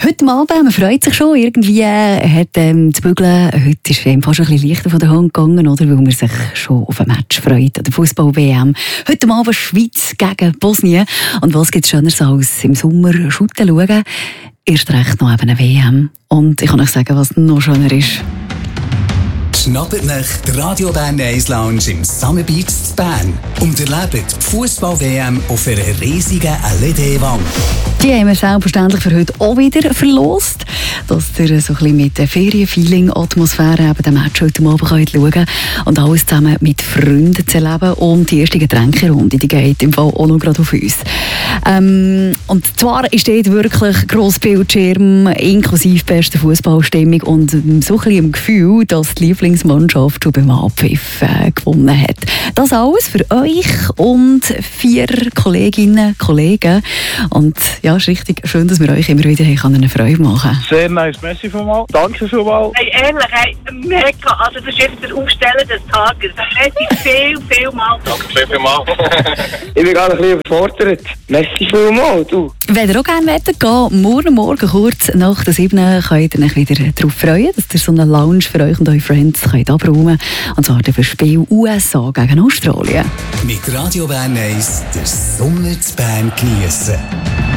Heute Abend, man freut sich schon, irgendwie hat das Bügeln, heute ist es fast ein bisschen leichter von der Hand gegangen, oder? Weil man sich schon auf ein Match freut, an der Fußball-WM. Heute Abend Schweiz gegen Bosnien. Und was gibt es Schöneres als im Sommer Schutten schauen? Erst recht noch eben eine WM. Und ich kann euch sagen, was noch schöner ist. Schnappt nach die Radio Bern 1 Lounge im Summer Beach zu Bern und erlebt die Fußball-WM auf einer riesigen LED-Wand. Die haben wir selbstverständlich für heute auch wieder verlost, dass ihr so ein bisschen mit der Ferien-Feeling-Atmosphäre eben den Match heute Abend schauen könnt und alles zusammen mit Freunden zu erleben. Und die erste Getränkerunde, die geht im Fall auch noch gerade auf uns. Und zwar ist dort wirklich Grossbildschirm, inklusive beste Fußballstimmung und so ein bisschen im Gefühl, dass die Lieblingsmannschaft schon beim Abpfiff gewonnen hat. Das alles für euch und 4 Kolleginnen und Kollegen. Und ja, es ist richtig schön, dass wir euch immer wieder eine Freude machen können. Sehr nice, merci vielmals. Danke vielmals. Hey, ehrlich, hey, mega. Also das ist jetzt der Aufsteller des Tages. Merci vielmals. Danke vielmals. Ich bin gerade ein bisschen überfordert. Merci vielmals, du. Wenn ihr auch gerne gehen, morgen kurz nach der 7 könnt ihr euch wieder darauf freuen, dass ihr so eine Lounge für euch und eure Friends könnt abräumen könnt. Und zwar für das Spiel USA gegen Australien. Mit Radio Bern 1 den Sommer zu Bern geniessen.